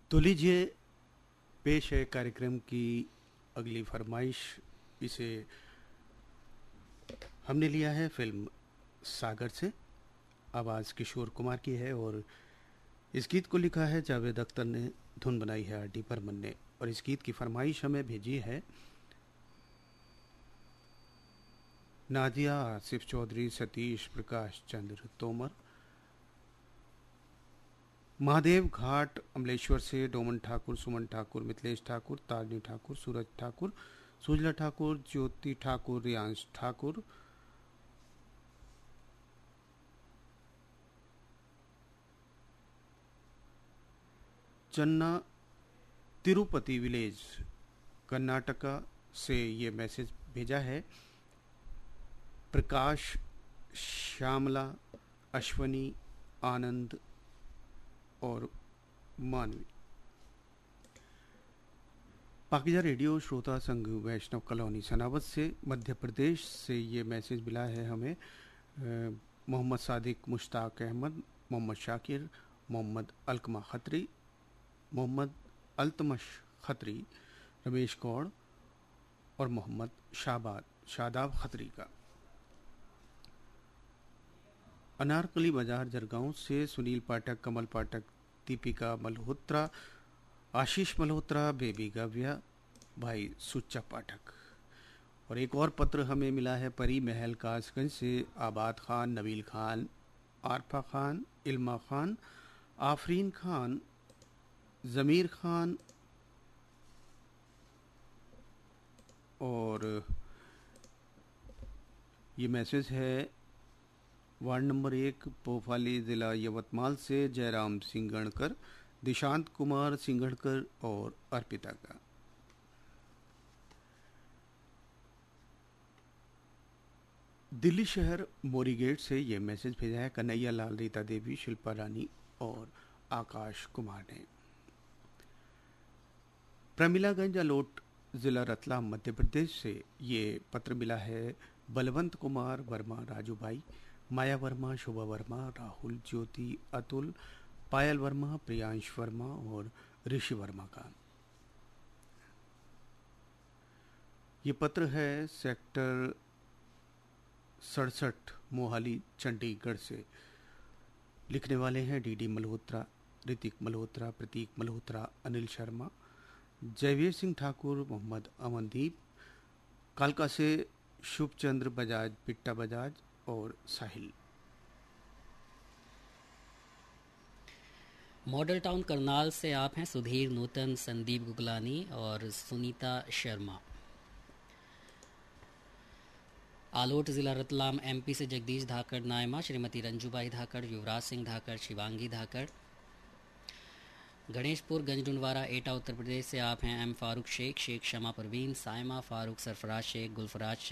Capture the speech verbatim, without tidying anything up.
तो लीजिए, पेश है कार्यक्रम की अगली फरमाइश। इसे हमने लिया है फिल्म सागर से। आवाज़ किशोर कुमार की है और इस गीत को लिखा है जावेद अख्तर ने, धुन बनाई है आर डी बर्मन ने। और इस गीत की फरमाइश हमें भेजी है नादिया, आसिफ चौधरी, सतीश, प्रकाश चंद्र तोमर, महादेव घाट अमलेश्वर से, डोमन ठाकुर, सुमन ठाकुर, मिथिलेश ठाकुर, तारनी ठाकुर, सूरज ठाकुर, सुजला ठाकुर, ज्योति ठाकुर, रियांश ठाकुर, चन्ना, तिरुपति विलेज, कर्नाटका से ये मैसेज भेजा है प्रकाश, श्यामला, अश्वनी, आनंद और मानवी। पाकिजा रेडियो श्रोता संघ वैष्णव कॉलोनी सनावत से, मध्य प्रदेश से ये मैसेज मिला है हमें। मोहम्मद सादिक, मुश्ताक अहमद, मोहम्मद शाकिर, मोहम्मद अलकमा खत्री, मोहम्मद अल्तमश खत्री, रमेश गौड़ और मोहम्मद शाबाद शादाब खत्री का। अनारकली बाजार जरगांव से सुनील पाठक, कमल पाठक, दीपिका मल्होत्रा, आशीष मल्होत्रा, बेबी गव्या, भाई सुच्चा पाठक। और एक और पत्र हमें मिला है परी महल कासगंज से, आबाद खान, नबील खान, आरफा खान, इल्मा खान, आफरीन खान, ज़मीर खान और ये मैसेज है वार्ड नंबर एक, पोफाली, ज़िला यवतमाल से, जयराम सिंगणकर, दिशांत कुमार सिंगणकर और अर्पिता का। दिल्ली शहर मोरी गेट से ये मैसेज भेजा है कन्हैया लाल, रीता देवी, शिल्पा रानी और आकाश कुमार ने। प्रमिलागंज अलोट, ज़िला रतलाम, मध्य प्रदेश से ये पत्र मिला है बलवंत कुमार वर्मा, राजू भाई, माया वर्मा, शोभा वर्मा, राहुल, ज्योति, अतुल, पायल वर्मा, प्रियांश वर्मा और ऋषि वर्मा का। ये पत्र है सेक्टर सड़सठ, मोहाली, चंडीगढ़ से। लिखने वाले हैं डी डी मल्होत्रा, ऋतिक मल्होत्रा, प्रतीक मल्होत्रा, अनिल शर्मा, जयवीर सिंह ठाकुर, मोहम्मद अमनदीप, कालका से शुभचंद्र बजाज, पिट्टा बजाज और साहिल। मॉडल टाउन करनाल से आप हैं सुधीर, नूतन, संदीप गुगलानी और सुनीता शर्मा। आलोट जिला रतलाम एमपी से जगदीश धाकड़, नायमा, श्रीमती रंजूबाई धाकड़, युवराज सिंह धाकड़, शिवांगी धाकड़। गणेशपुर गंजडुंडवारा एटा उत्तर प्रदेश से आप हैं एम फारूक शेख, शेख शमा परवीन, सायमा फारूक, सरफराज शेख, गुलफराज शेख,